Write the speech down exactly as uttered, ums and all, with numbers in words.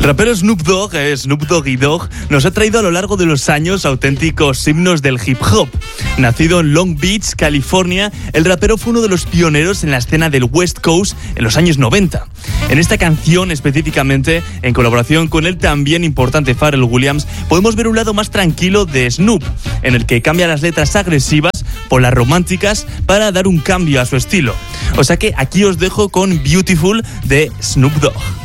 El rapero Snoop Dogg, eh, Snoop Doggy Dogg, nos ha traído a lo largo de los años auténticos himnos del hip hop. Nacido en Long Beach, California, el rapero fue uno de los pioneros en la escena del West Coast en los años noventa. En esta canción específicamente, en colaboración con el también importante Pharrell Williams, podemos ver un lado más tranquilo de Snoop, en el que cambia las letras agresivas por las románticas para dar un cambio a su estilo. O sea que aquí os dejo con Beautiful de Snoop Dogg.